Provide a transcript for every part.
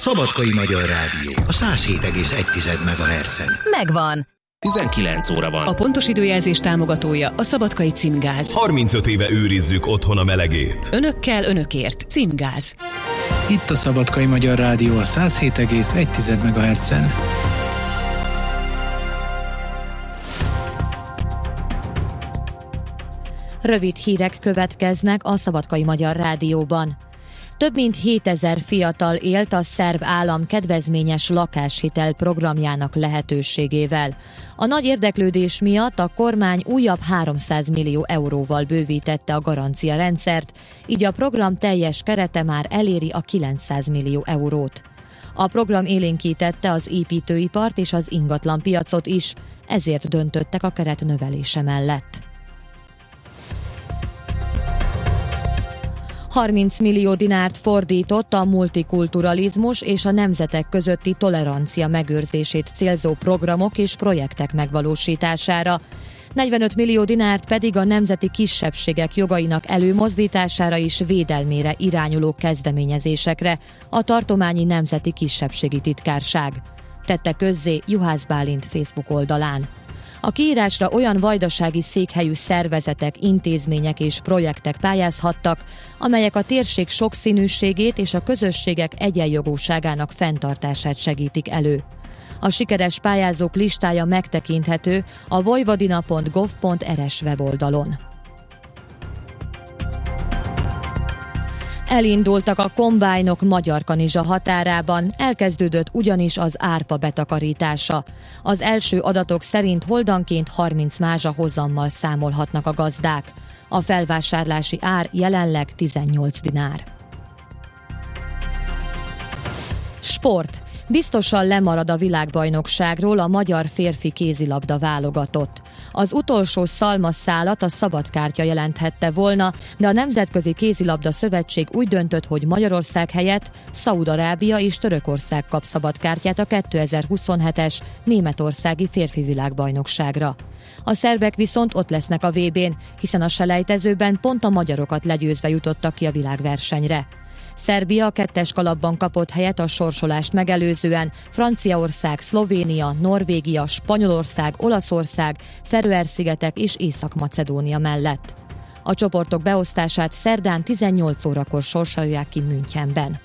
Szabadkai Magyar Rádió a 107,1 MHz-en. Megvan! 19 óra van. A pontos időjelzés támogatója a Szabadkai Címgáz. 35 éve őrizzük otthon a melegét. Önökkel, önökért. Címgáz. Itt a Szabadkai Magyar Rádió a 107,1 MHz-en. Rövid hírek következnek a Szabadkai Magyar Rádióban. Több mint 7000 fiatal élt a szerb állam kedvezményes lakáshitel programjának lehetőségével. A nagy érdeklődés miatt a kormány újabb 300 millió euróval bővítette a garancia rendszert, így a program teljes kerete már eléri a 900 millió eurót. A program élénkítette az építőipart és az ingatlanpiacot is, ezért döntöttek a keret növelése mellett. 30 millió dinárt fordított a multikulturalizmus és a nemzetek közötti tolerancia megőrzését célzó programok és projektek megvalósítására. 45 millió dinárt pedig a nemzeti kisebbségek jogainak előmozdítására és védelmére irányuló kezdeményezésekre a Tartományi Nemzeti Kisebbségi Titkárság. Tette közzé Juhász Bálint Facebook oldalán. A kiírásra olyan vajdasági székhelyű szervezetek, intézmények és projektek pályázhattak, amelyek a térség sokszínűségét és a közösségek egyenjogúságának fenntartását segítik elő. A sikeres pályázók listája megtekinthető a vojvodina.gov.rs weboldalon. Elindultak a kombájnok Magyarkanizsa határában, elkezdődött ugyanis az árpa betakarítása. Az első adatok szerint holdanként 30 mázsa hozammal számolhatnak a gazdák. A felvásárlási ár jelenleg 18 dinár. Sport. Biztosan lemarad a világbajnokságról a magyar férfi kézilabda válogatott. Az utolsó szalmaszálat a szabadkártya jelenthette volna, de a Nemzetközi Kézilabda Szövetség úgy döntött, hogy Magyarország helyett Szaúd-Arábia és Törökország kap szabadkártyát a 2027-es németországi férfi világbajnokságra. A szerbek viszont ott lesznek a VB-n, hiszen a selejtezőben pont a magyarokat legyőzve jutottak ki a világversenyre. Szerbia a 2-es kalapban kapott helyet a sorsolást megelőzően Franciaország, Szlovénia, Norvégia, Spanyolország, Olaszország, Feröer-szigetek és Észak-Macedónia mellett. A csoportok beosztását szerdán 18 órakor sorsolják ki Münchenben.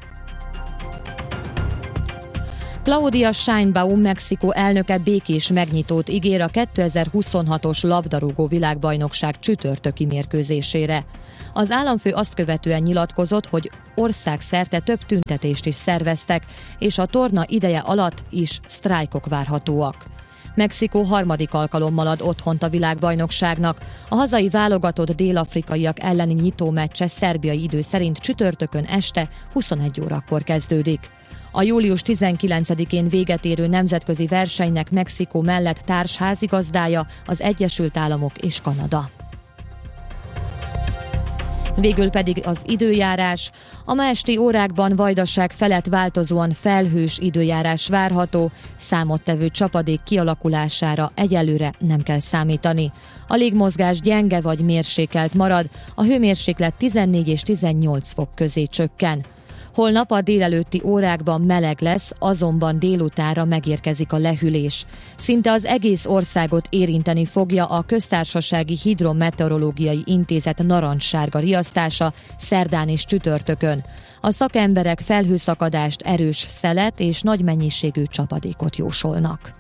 Claudia Sheinbaum Mexikó elnöke békés megnyitót ígér a 2026-os labdarúgó világbajnokság csütörtöki mérkőzésére. Az államfő azt követően nyilatkozott, hogy országszerte több tüntetést is szerveztek, és a torna ideje alatt is sztrájkok várhatóak. Mexikó harmadik alkalommal ad otthont a világbajnokságnak. A hazai válogatott dél-afrikaiak elleni nyitómeccse szerbiai idő szerint csütörtökön este 21 órakor kezdődik. A július 19-én véget érő nemzetközi versenynek Mexikó mellett társházigazdája az Egyesült Államok és Kanada. Végül pedig az időjárás. A ma esti órákban Vajdaság felett változóan felhős időjárás várható, számottevő csapadék kialakulására egyelőre nem kell számítani. A légmozgás gyenge vagy mérsékelt marad, a hőmérséklet 14 és 18 fok közé csökken. Holnap a délelőtti órákban meleg lesz, azonban délutánra megérkezik a lehűlés. Szinte az egész országot érinteni fogja a Köztársasági Hidrometeorológiai Intézet narancssárga riasztása szerdán és csütörtökön. A szakemberek felhőszakadást, erős szelet és nagy mennyiségű csapadékot jósolnak.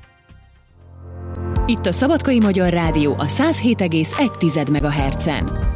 Itt a Szabadkai Magyar Rádió a 107,1 MHz-en.